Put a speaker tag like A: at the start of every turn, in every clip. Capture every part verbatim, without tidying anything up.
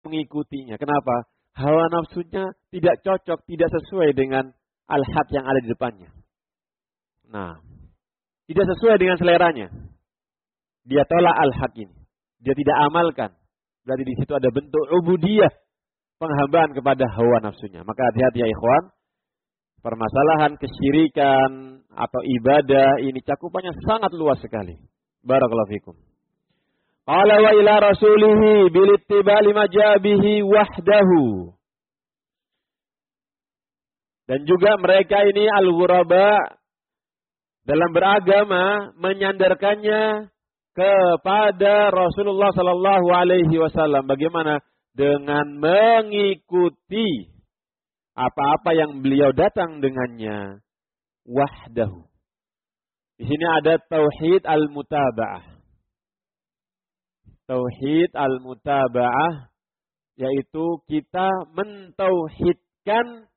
A: mengikutinya. Kenapa? Hawa nafsunya tidak cocok, tidak sesuai dengan al-haq yang ada di depannya. Nah, tidak sesuai dengan seleranya. Dia tolak al-haq ini. Dia tidak amalkan. Berarti di situ ada bentuk ubudiyah, penghambaan kepada hawa nafsunya. Maka hati-hati ya ikhwan. Permasalahan kesyirikan atau ibadah ini cakupannya sangat luas sekali. Barakallahu fikum. Qala wa ila rasulihi bil ittiba'i ma ja'a bihi wahdahu. Dan juga mereka ini al-ghuraba dalam beragama menyandarkannya kepada Rasulullah sallallahu alaihi wasallam. Bagaimana? Dengan mengikuti apa-apa yang beliau datang dengannya wahdahu. Di sini ada tauhid al-mutaba'ah. Tauhid al-mutaba'ah yaitu kita mentauhidkan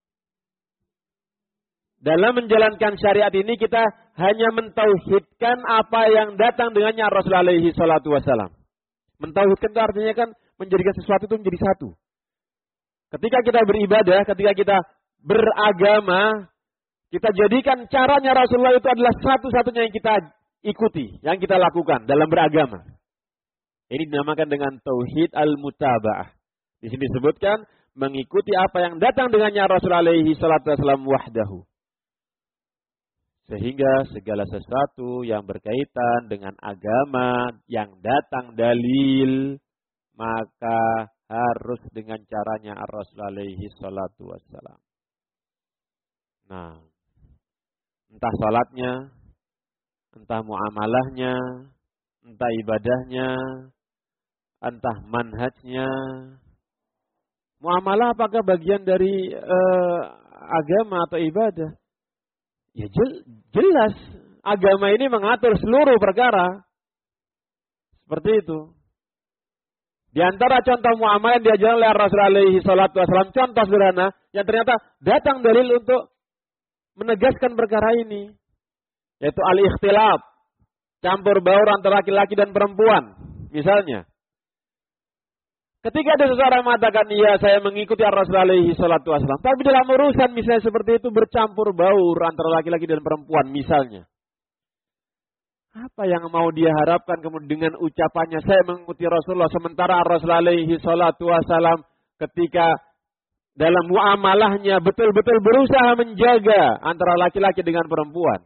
A: dalam menjalankan syariat ini, kita hanya mentauhidkan apa yang datang dengannya Rasulullah alaihi salatu wasallam. Mentauhidkan itu artinya kan menjadikan sesuatu itu menjadi satu. Ketika kita beribadah, ketika kita beragama, kita jadikan caranya Rasulullah itu adalah satu-satunya yang kita ikuti, yang kita lakukan dalam beragama. Ini dinamakan dengan tauhid al-mutaba'ah. Di sini disebutkan mengikuti apa yang datang dengannya Rasulullah alaihi salatu wasallam wahdahu. Sehingga segala sesuatu yang berkaitan dengan agama yang datang dalil, maka harus dengan caranya Rasulullah alaihi salatu wassalam. Nah, entah salatnya, entah muamalahnya, entah ibadahnya, entah manhajnya. Muamalah apakah bagian dari uh, agama atau ibadah? Ya jelas, agama ini mengatur seluruh perkara. Seperti itu. Di antara contoh muamalah yang diajarkan oleh Rasulullah alaihi salatu wasallam, contoh sederhana yang ternyata datang dalil untuk menegaskan perkara ini, yaitu al-ikhtilaf, campur baur antara laki-laki dan perempuan. Misalnya, ketika ada seseorang mengatakan, iya saya mengikuti Rasulullah alaihi salatu wasallam, tapi dalam urusan misalnya seperti itu bercampur baur antara laki-laki dan perempuan misalnya. Apa yang mau dia harapkan kemudian dengan ucapannya saya mengikuti Rasulullah, sementara Rasulullah alaihi salatu wasallam ketika dalam muamalahnya betul-betul berusaha menjaga antara laki-laki dengan perempuan.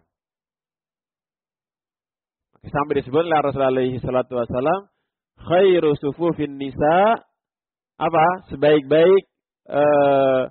A: Sampai disebut oleh Rasulullah alaihi salatu wasallam, khairu sufufin nisa, apa? Sebaik-baik uh,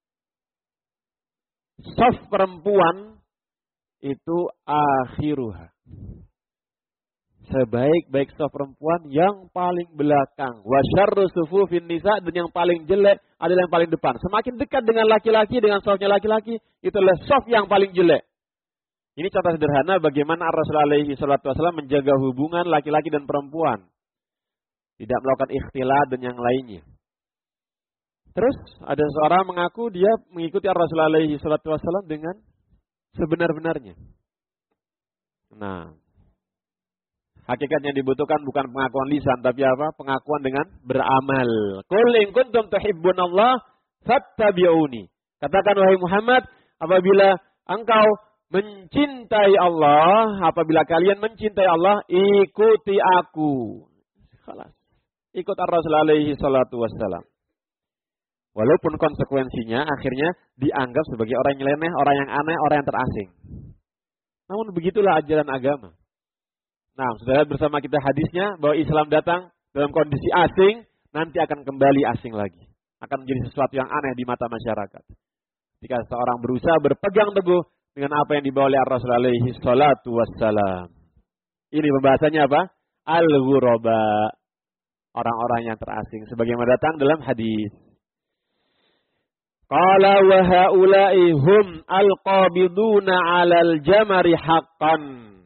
A: saf perempuan itu akhiruha. Sebaik-baik saf perempuan yang paling belakang. Wa syarru sufufin nisa, dan yang paling jelek adalah yang paling depan. Semakin dekat dengan laki-laki, dengan safnya laki-laki, itulah saf yang paling jelek. Ini contoh sederhana bagaimana Rasulullah alaihi salatu wasallam menjaga hubungan laki-laki dan perempuan. Tidak melakukan ikhtilat dan yang lainnya. Terus ada seorang mengaku dia mengikuti Rasulullah alaihi salatu wasallam dengan sebenar-benarnya. Nah, hakikatnya dibutuhkan bukan pengakuan lisan, tapi apa? Pengakuan dengan beramal. Qul in kuntum tuhibbunallah fattabi'uni. Katakan wahai Muhammad, apabila engkau mencintai Allah, apabila kalian mencintai Allah, ikuti aku. Khalas. Ikut Rasulullah alaihi salatu wassalam. Walaupun konsekuensinya akhirnya dianggap sebagai orang yang nyeleneh, orang yang aneh, orang yang terasing. Namun begitulah ajaran agama. Nah, sudah bersama kita hadisnya bahwa Islam datang dalam kondisi asing, nanti akan kembali asing lagi. Akan menjadi sesuatu yang aneh di mata masyarakat. Jika seorang berusaha berpegang teguh dengan apa yang dibawa oleh Rasulullah alaihi salatu wassalam. Ini pembahasannya apa? Al-ghuraba. Orang-orang yang terasing. Sebagaimana datang dalam hadis. Qala wa haula'i hum al-qabiduna 'alal jamari haqqan.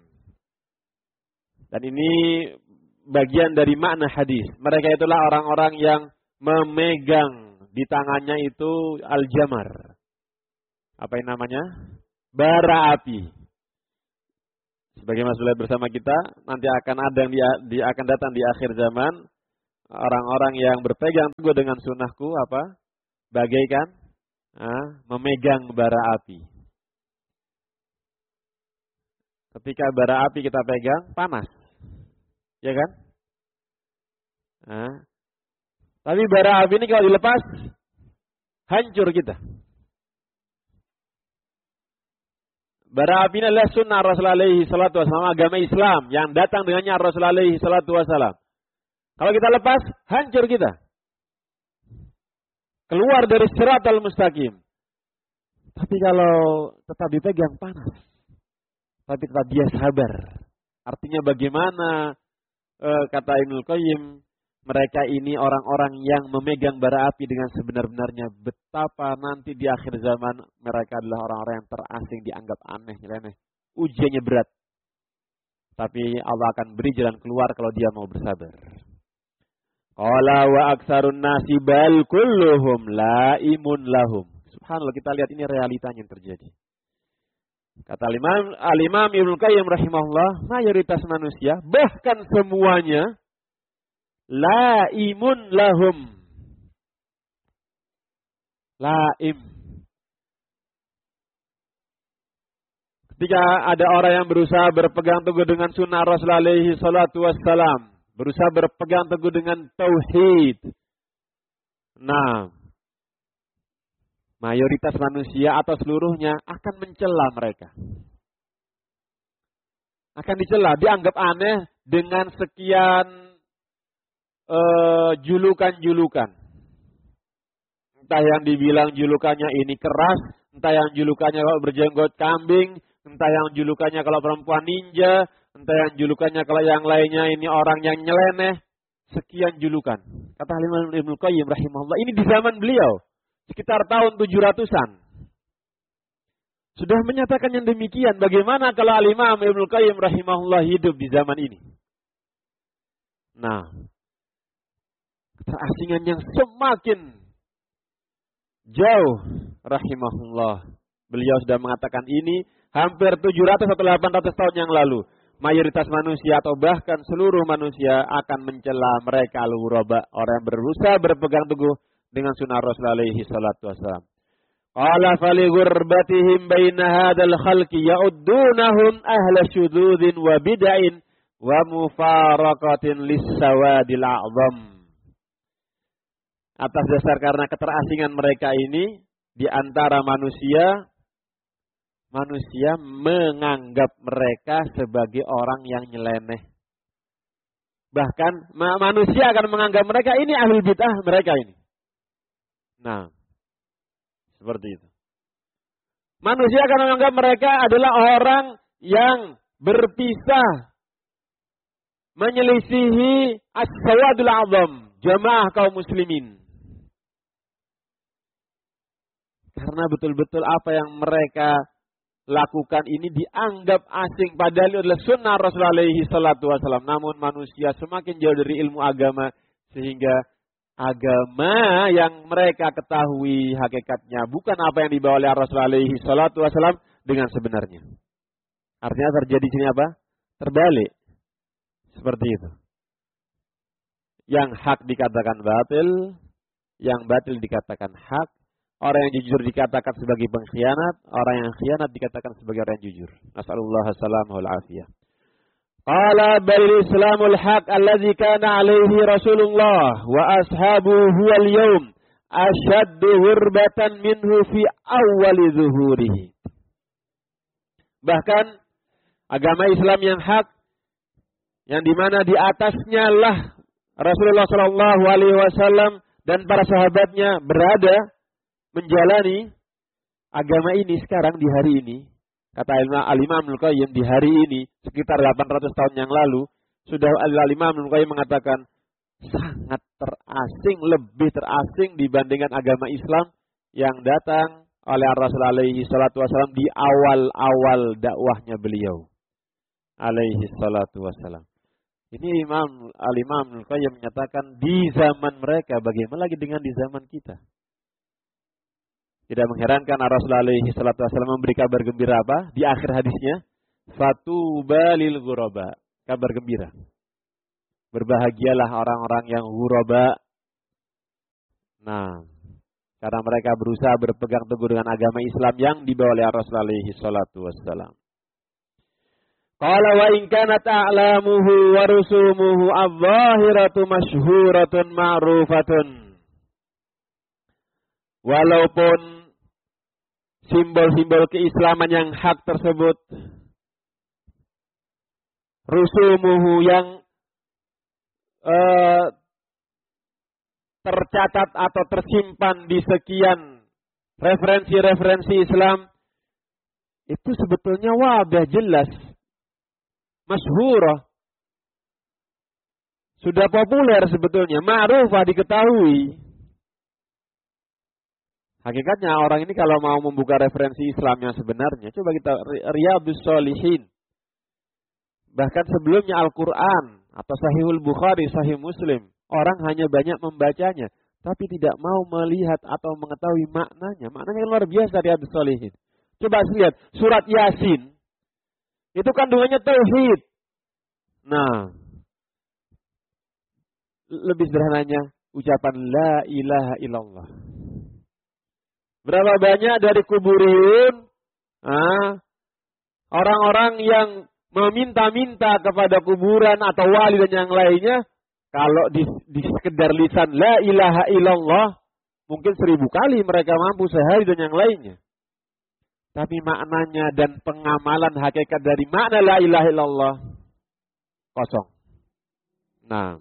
A: Dan ini bagian dari makna hadis. Mereka itulah orang-orang yang memegang di tangannya itu al-jamar. Apa yang namanya? Bara api. Sebagaimana sudah bersama kita, nanti akan ada yang di, di, akan datang di akhir zaman orang-orang yang berpegang teguh dengan sunnahku apa? Bagaikan ah, memegang bara api. Ketika bara api kita pegang, panas. Ya kan? Ah. Tapi bara api ini kalau dilepas, hancur kita. Bara api ini adalah sunnah Rasulullah alaihi salatu wassalam, agama Islam yang datang dengannya Rasulullah alaihi salatu wassalam. Kalau kita lepas, hancur kita. Keluar dari siratal mustaqim. Tapi kalau tetap dipegang, panas. Tapi tetap dia sabar. Artinya bagaimana, e, kata Ibnul Qayyim, mereka ini orang-orang yang memegang bara api dengan sebenar-benarnya. Betapa nanti di akhir zaman mereka adalah orang-orang yang terasing, dianggap aneh, nyeleneh. Ujiannya berat. Tapi Allah akan beri jalan keluar kalau dia mau bersabar. Qala wa aksarun nasi bal kulluhum laimun lahum. Subhanallah, kita lihat ini realitanya yang terjadi. Kata Al-Imam, Al-Imam Ibnu Qayyim rahimahullah, mayoritas manusia, bahkan semuanya, laimun lahum. Laim. Ketika ada orang yang berusaha berpegang teguh dengan sunnah Rasulullah alaihi salatu wassalam, berusaha berpegang teguh dengan tauhid. Nah, mayoritas manusia atau seluruhnya akan mencela mereka. Akan dicela, dianggap aneh dengan sekian uh, julukan-julukan. Entah yang dibilang julukannya ini keras, entah yang julukannya kalau berjenggot kambing, entah yang julukannya kalau perempuan ninja, entah yang julukannya kalau yang lainnya ini orang yang nyeleneh. Sekian julukan. Kata Imam Ibnu Qayyim rahimahullah, ini di zaman beliau. Sekitar tahun tujuh ratusan. Sudah menyatakan yang demikian. Bagaimana kalau Al-Imam Ibnu Qayyim rahimahullah hidup di zaman ini? Nah, keterasingan yang semakin jauh rahimahullah. Beliau sudah mengatakan ini hampir tujuh ratus atau delapan ratus tahun yang lalu. Mayoritas manusia atau bahkan seluruh manusia akan mencela mereka al-ghuraba, orang yang berusaha berpegang teguh dengan sunnah Rasulullah alaihi salatu wassalam. Qala fali ghurbatihim baina hadzal khalqi ya'uddunahum ahla syudzudin wa bid'in wa mufaraqatin lis-sawadil a'zam. Atas dasar karena keterasingan mereka ini di antara manusia, manusia menganggap mereka sebagai orang yang nyeleneh. Bahkan manusia akan menganggap mereka ini ahlul bid'ah, mereka ini. Nah, seperti itu. Manusia akan menganggap mereka adalah orang yang berpisah, menyelisihi as-sawadul a'zam, jamaah kaum muslimin. Karena betul-betul apa yang mereka lakukan ini dianggap asing, padahal itu adalah sunnah Rasulullah alaihi salatu wassalam. Namun manusia semakin jauh dari ilmu agama, sehingga agama yang mereka ketahui hakikatnya bukan apa yang dibawa oleh Rasulullah alaihi salatu wassalam dengan sebenarnya. Artinya terjadi sini apa? Terbalik. Seperti itu. Yang hak dikatakan batil, yang batil dikatakan hak. Orang yang jujur dikatakan sebagai pengkhianat, orang yang khianat dikatakan sebagai orang yang jujur. Nasallallahu alaihi wasallam. Qala bal islamul haq allazi kana alaihi Rasulullah wa ashabuhu al yawm ashaddu hurbatan minhu fi awwali zuhurihi. Bahkan agama Islam yang hak, yang dimana di atasnya lah Rasulullah sallallahu alaihi wasallam dan para sahabatnya berada menjalani agama ini sekarang di hari ini. Kata Al-Imam Ibnu Qayyim, di hari ini sekitar delapan ratus tahun yang lalu sudah Al-Imam Ibnu Qayyim mengatakan sangat terasing, lebih terasing dibandingkan agama Islam yang datang oleh Rasulullah alaihi salatu wasallam di awal-awal dakwahnya beliau alaihi salatu wasallam. Ini Imam Al-Imam Ibnu Qayyim menyatakan di zaman mereka, bagaimana lagi dengan di zaman kita? Tidak mengherankan Rasulullah alaihi salatu wasallam memberi kabar gembira apa? Di akhir hadisnya, fatuba lil ghuraba, kabar gembira. Berbahagialah orang-orang yang ghuraba. Nah, karena mereka berusaha berpegang teguh dengan agama Islam yang dibawa oleh Rasulullah alaihi salatu wassalam. Qala wa in kanat a'lamuhu wa rusumuhu adh-dhahiratu masyhuratun ma'rufatun. Walaupun simbol-simbol keislaman yang hak tersebut, rusumuhu yang uh, tercatat atau tersimpan di sekian referensi-referensi Islam, itu sebetulnya wadah jelas, masyhurah, sudah populer sebetulnya, ma'rufah, diketahui. Hakikatnya orang ini kalau mau membuka referensi Islam yang sebenarnya, coba kita Riyadhus Shalihin. Bahkan sebelumnya Al-Quran atau Sahihul Bukhari, Sahih Muslim, orang hanya banyak membacanya, tapi tidak mau melihat atau mengetahui maknanya. Maknanya luar biasa Riyadhus Shalihin. Coba lihat surat Yasin, itu kandungannya tauhid. Nah, lebih sederhananya ucapan la ilaha illallah. Berapa banyak dari kuburiyun, ah, orang-orang yang meminta-minta kepada kuburan atau wali dan yang lainnya, kalau di, di sekedar lisan la ilaha illallah, mungkin seribu kali mereka mampu sehari dan yang lainnya. Tapi maknanya dan pengamalan hakikat dari makna la ilaha illallah kosong. Nah,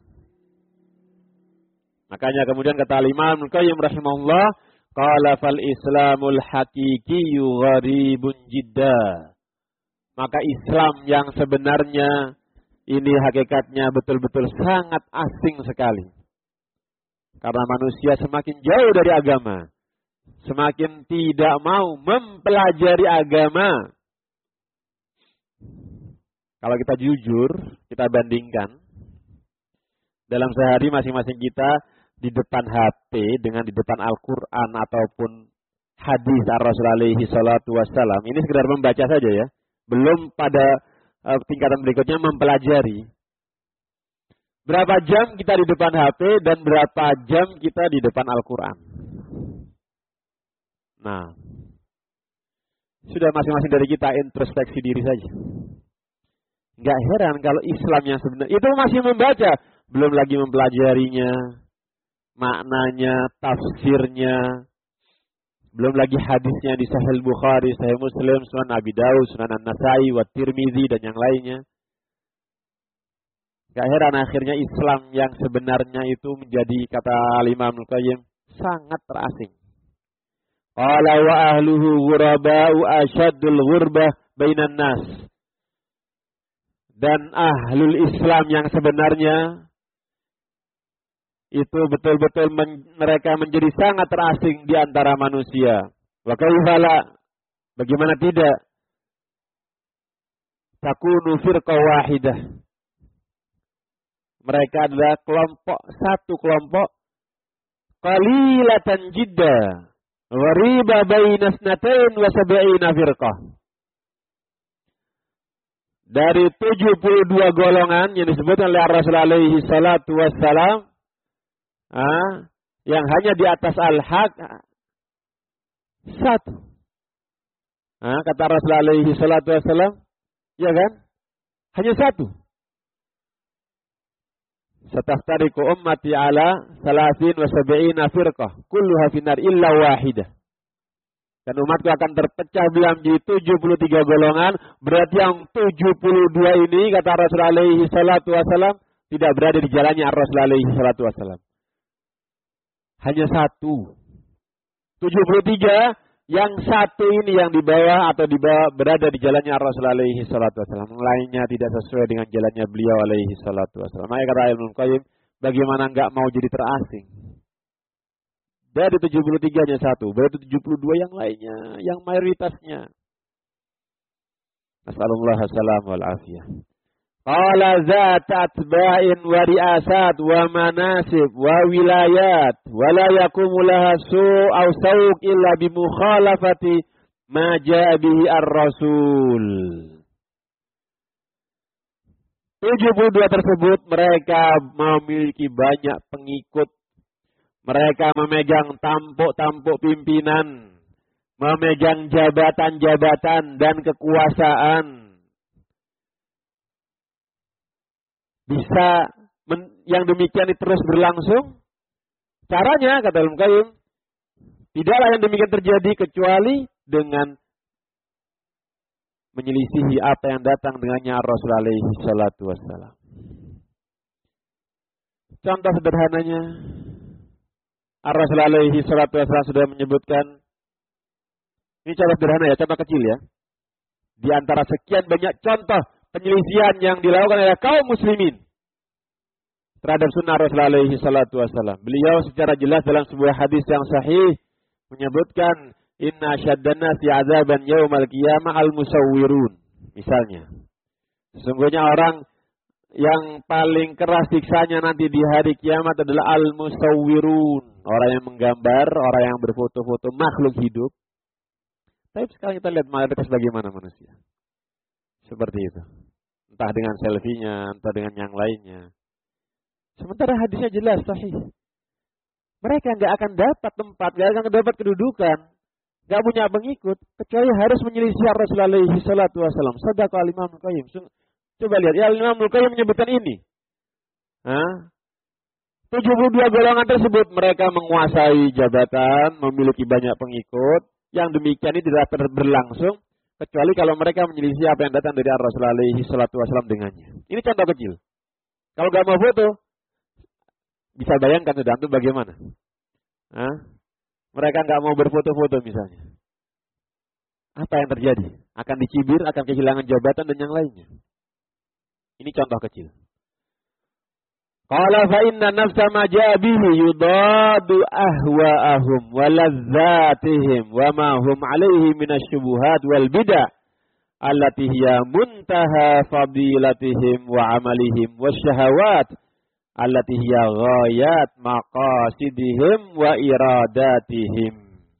A: makanya kemudian kata Imam Al-Qayyim rahimahullah, qala fal islamul haqiqiyyu gharibun jidda. Maka Islam yang sebenarnya ini hakikatnya betul-betul sangat asing sekali. Karena manusia semakin jauh dari agama, semakin tidak mau mempelajari agama. Kalau kita jujur, kita bandingkan, dalam sehari masing-masing kita di depan H P dengan di depan Al-Quran ataupun hadis Rasulullah alaihi salatu wassalam, ini sekedar membaca saja ya, belum pada uh, tingkatan berikutnya mempelajari. Berapa jam kita di depan H P dan berapa jam kita di depan Al-Quran? Nah, sudah masing-masing dari kita introspeksi diri saja. Nggak heran kalau Islam yang sebenarnya itu masih membaca, belum lagi mempelajarinya, maknanya, tafsirnya, belum lagi hadisnya di Sahih Bukhari, Sahih Muslim, Sunan Abi Dawud, Sunan An-Nasai, wa Tirmizi dan yang lainnya. Gak heran akhirnya Islam yang sebenarnya itu menjadi, kata Imam Al-Qayyim, sangat terasing. Qala wa ahluhu ghuraba'u asyaddul ghurbah bainan nas. Dan ahlul Islam yang sebenarnya itu betul-betul men, mereka menjadi sangat terasing di antara manusia. Wa kaifala, bagaimana tidak? Takunu firqah wahidah. Mereka adalah kelompok, satu kelompok, qalilatan jidda, wa riba baina snatain wa sab'ina firqah. Dari tujuh puluh dua golongan yang disebutkan oleh Rasulullah alaihi salatu wassalam, Ah, yang hanya di atas al-haq satu. Ah, kata Rasulullah alaihi salatu wassalam, ya kan? Hanya satu. Sataftariqu ummati ala salasin wa sab'ina firqah, kulluha finnar illa wahidah. Dan umatku akan terpecah belah menjadi tujuh puluh tiga golongan, berarti yang tujuh puluh dua ini, kata Rasulullah alaihi salatu wassalam, tidak berada di jalannya Rasulullah alaihi salatu wassalam. Hanya satu. tujuh puluh tiga, yang satu ini yang dibawa atau dibawa berada di jalannya Rasulullah alaihi salatu wassalam. Lainnya tidak sesuai dengan jalannya beliau alaihi salatu wassalam. Maka kata Ibnu Qayyim, bagaimana enggak mau jadi terasing? Dari tujuh puluh tiga hanya satu, berarti tujuh puluh dua yang lainnya, yang mayoritasnya. Nasallallahu salam wal afiyah. Qala zat atba'in wa ri'asat wa manasib wa wilayat wa la yakumu laha su' aw sawq illa bi mukhalafati ma ja'a bihi ar-rasul. tujuh puluh dua tersebut mereka memiliki banyak pengikut. Mereka memegang tampuk-tampuk pimpinan, memegang jabatan-jabatan dan kekuasaan. Bisa men, yang demikian itu terus berlangsung? Caranya, kata Ibnu Qayyim, tidaklah yang demikian terjadi kecuali dengan menyelisihi apa yang datang dengannya Rasul alaihi salatu wassalam. Contoh sederhananya, Rasul alaihi salatu wassalam sudah menyebutkan, ini contoh sederhana ya, contoh kecil ya. Di antara sekian banyak contoh penyelisihan yang dilakukan oleh kaum muslimin terhadap sunnah Rasul alaihi salatu wassalam. Beliau secara jelas dalam sebuah hadis yang sahih menyebutkan, inna syaddana fi azaban yaumal qiyamah al-musawwirun. Misalnya, sesungguhnya orang yang paling keras siksanya nanti di hari kiamat adalah al-musawwirun. Orang yang menggambar, orang yang berfoto-foto makhluk hidup. Tapi sekarang kita lihat mayoritas bagaimana manusia. Seperti itu. Entah dengan selfie-nya, entah dengan yang lainnya. Sementara hadisnya jelas, sahih. Mereka nggak akan dapat tempat, nggak akan dapat kedudukan, nggak punya pengikut, kecuali harus menyelisih Rasulullah alaihi salatu wassalam. Shadaqa al-Imam Ibnu Qayyim. Coba lihat, ya Imam Ibnu Qayyim menyebutkan ini. Hah? tujuh puluh dua golongan tersebut mereka menguasai jabatan, memiliki banyak pengikut. Yang demikian ini tidak berlangsung kecuali kalau mereka menyelisih apa yang datang dari Rasulullah alaihi salatu wassalam dengannya. Ini contoh kecil. Kalau nggak mau foto, bisa bayangkan sudah itu bagaimana? Hah? Mereka nggak mau berfoto-foto misalnya. Apa yang terjadi? Akan dicibir, akan kehilangan jabatan dan yang lainnya. Ini contoh kecil. Qala fa inna nafsa ma jaa bihi yudadu ahwa'ahum wa ladzatihim wa ma hum 'alaihi minasyubuhat wal bid'ah allati hiya muntaha fadilatihim wa 'amalihim wasyahawat allati hiya ghayat maqasidihim wa iradatihim.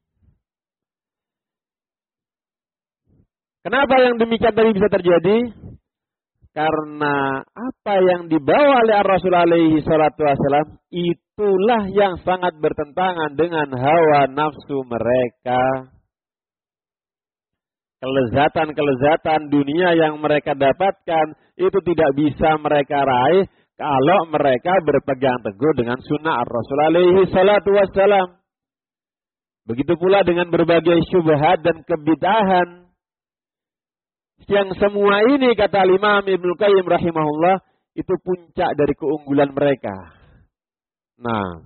A: Kenapa yang demikian tadi bisa terjadi? Karena apa yang dibawa oleh Rasul alaihi salatu wassalam itulah yang sangat bertentangan dengan hawa nafsu mereka. Kelezatan-kelezatan dunia yang mereka dapatkan itu tidak bisa mereka raih kalau mereka berpegang teguh dengan sunnah Rasul alaihi salatu wassalam. Begitu pula dengan berbagai syubhat dan kebid'ahan. Yang semua ini kata Imam Ibnu Qayyim rahimahullah itu puncak dari keunggulan mereka. Nah,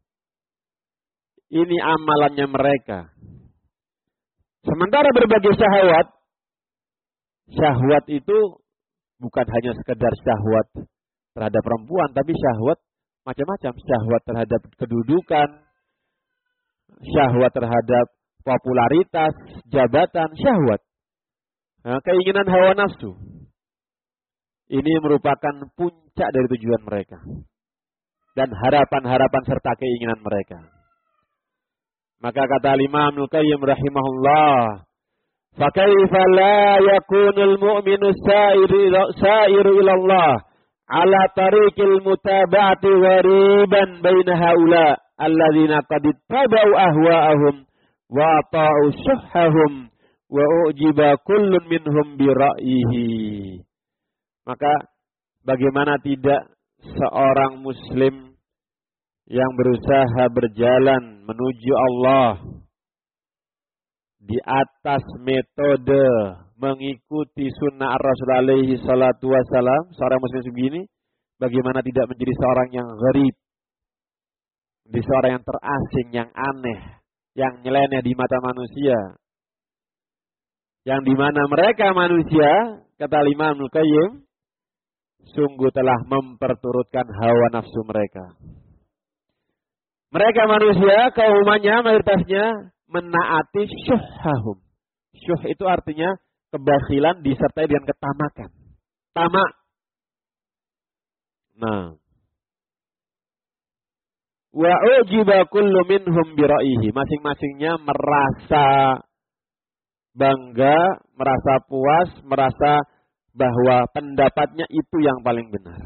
A: ini amalannya mereka. Sementara berbagai syahwat, syahwat itu bukan hanya sekedar syahwat terhadap perempuan, tapi syahwat macam-macam. Syahwat terhadap kedudukan, syahwat terhadap popularitas, jabatan, syahwat. Nah, keinginan hawa nafsu. Ini merupakan puncak dari tujuan mereka. Dan harapan-harapan serta keinginan mereka. Maka kata Imam Ibnu Qayyim rahimahullah, "Fakaifa la yakunul mu'minu sa'iru ila Allah ala tariqil mutaba'ati wariban baina haula alladzina qad ittaba'u ahwa'ahum wa ata'u syuhhahum wa ujiba kullun minhum bi ra'yihi." Maka bagaimana tidak seorang muslim yang berusaha berjalan menuju Allah di atas metode mengikuti sunnah Rasul alaihi salatu wassalam, seorang muslim begini, bagaimana tidak menjadi seorang yang gharib, menjadi seorang yang terasing, yang aneh, yang nyeleneh di mata manusia. Yang dimana mereka manusia, kata Imam Ibnu Qayyim, sungguh telah memperturutkan hawa nafsu mereka. Mereka manusia, kaumannya, mayoritasnya menaati syuhhahum. Syuh itu artinya kebakhilan disertai dengan ketamakan. Tamak. Nah. Wa ujiba kullu minhum bi ra'yihi. Masing-masingnya merasa bangga, merasa puas, merasa bahwa pendapatnya itu yang paling benar.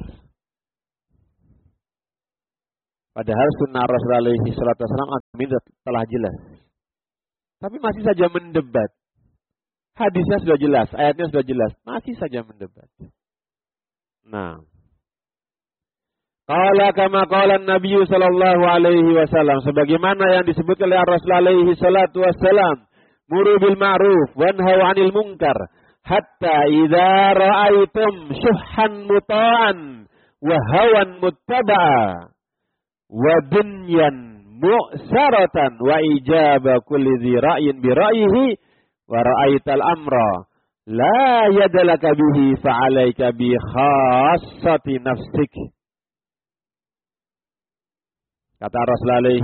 A: Padahal sunnah Rasulullah alaihi salatu wasallam telah jelas. Tapi masih saja mendebat. Hadisnya sudah jelas, ayatnya sudah jelas, masih saja mendebat. Nah, qala kama qala Nabi sallallahu alaihi wasallam, sebagaimana yang disebut oleh Rasulullah alaihi salatu wasallam, muru bil ma'ruf wanhau 'anil munkar hatta idza ra'aitum syuhhan muta'an wa hawan muttaba'a wa dunyan mu'saratan wa ijaba kulli dhi ra'yin bi ra'yihi wa ra'aital amra la yadalaka bihi fa'alaika bi khassati nafsik. Kata Rasulullah